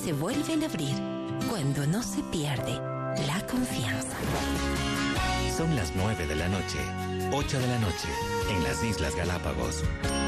se vuelven a abrir cuando no se pierde la confianza. Son las 9 de la noche, 8 de la noche, en las Islas Galápagos.